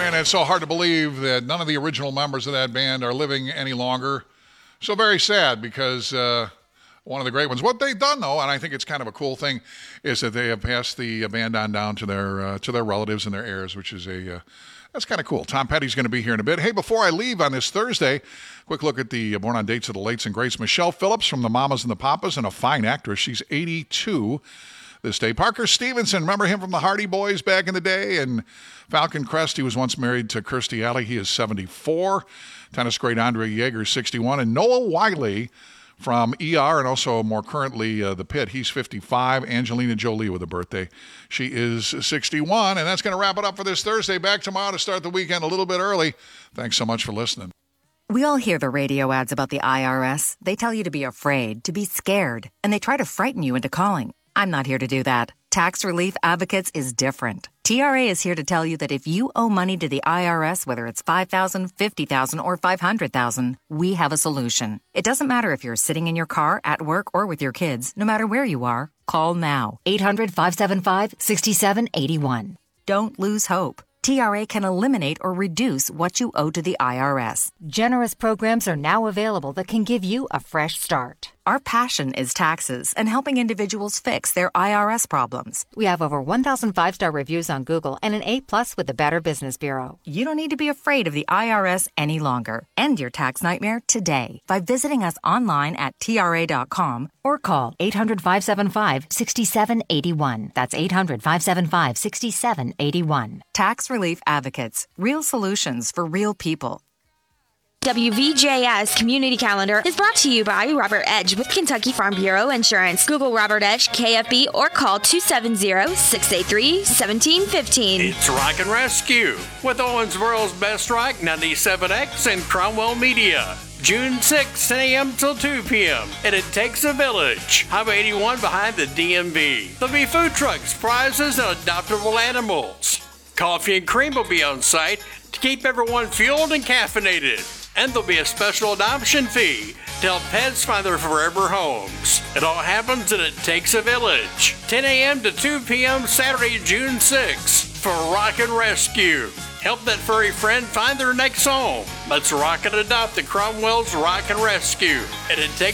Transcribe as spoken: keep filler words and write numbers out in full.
Man, it's so hard to believe that none of the original members of that band are living any longer. So very sad because uh, one of the great ones. What they've done, though, and I think it's kind of a cool thing, is that they have passed the band on down to their uh, to their relatives and their heirs, which is a uh, that's kind of cool. Tom Petty's going to be here in a bit. Hey, before I leave on this Thursday, quick look at the Born on Dates of the Lates and Greats. Michelle Phillips from the Mamas and the Papas, and a fine actress. She's eighty-two this day. Parker Stevenson, remember him from the Hardy Boys back in the day? And Falcon Crest, he was once married to Kirstie Alley. He is seventy-four. Tennis great Andre Yeager, sixty-one. And Noah Wiley from E R and also more currently uh, The Pit. He's fifty-five. Angelina Jolie with a birthday. She is sixty-one. And that's going to wrap it up for this Thursday. Back tomorrow to start the weekend a little bit early. Thanks so much for listening. We all hear the radio ads about the I R S. They tell you to be afraid, to be scared, and they try to frighten you into calling. I'm not here to do that. Tax Relief Advocates is different. T R A is here to tell you that if you owe money to the I R S, whether it's five thousand dollars, fifty thousand dollars, or five hundred thousand dollars, we have a solution. It doesn't matter if you're sitting in your car, at work, or with your kids. No matter where you are, call now. eight hundred, five seven five, six seven eight one. Don't lose hope. T R A can eliminate or reduce what you owe to the I R S. Generous programs are now available that can give you a fresh start. Our passion is taxes and helping individuals fix their I R S problems. We have over one thousand five-star reviews on Google and an A plus with the Better Business Bureau. You don't need to be afraid of the I R S any longer. End your tax nightmare today by visiting us online at T R A dot com or call eight hundred, five seven five, six seven eight one. That's eight hundred, five seven five, six seven eight one. Tax Relief Advocates. Real solutions for real people. W V J S Community Calendar is brought to you by Robert Edge with Kentucky Farm Bureau Insurance. Google Robert Edge K F B or call two seven zero, six eight three, one seven one five. It's Rock and Rescue with Owensboro's Best Rock, ninety-seven X, and Cromwell Media. June sixth, ten a.m. till two p.m. And it takes a village. Highway eighty-one behind the D M V. There'll be food trucks, prizes, and adoptable animals. Coffee and cream will be on site to keep everyone fueled and caffeinated. And there'll be a special adoption fee to help pets find their forever homes. It all happens and it takes a village. ten a.m. to two p.m. Saturday, June sixth for Rock and Rescue. Help that furry friend find their next home. Let's rock and adopt at Cromwell's Rock and Rescue. And it takes